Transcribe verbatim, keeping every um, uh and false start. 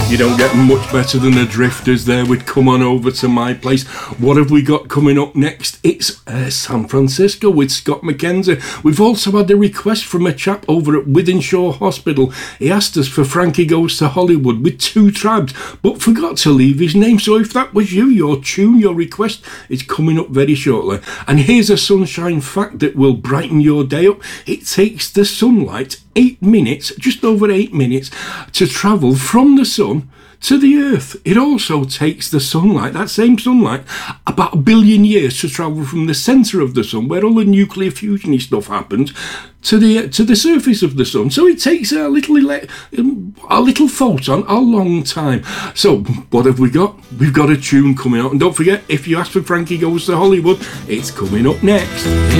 You don't get much better than the Drifters there with Come On Over to My Place. What have we got coming up next? It's uh, San Francisco with Scott McKenzie. We've also had a request from a chap over at Wythenshawe Hospital. He asked us for Frankie Goes to Hollywood with Two Tribes, but forgot to leave his name. So if that was you, your tune, your request is coming up very shortly. And here's a sunshine fact that will brighten your day up. It takes the sunlight eight minutes, just over eight minutes, to travel from the sun to the earth. It also takes the sunlight, that same sunlight, about a billion years to travel from the centre of the sun, where all the nuclear fusiony stuff happens, to the to the surface of the sun. So it takes a little ele- a little photon a long time. So what have we got? We've got a tune coming out, and don't forget, if you ask for Frankie Goes to Hollywood, it's coming up next.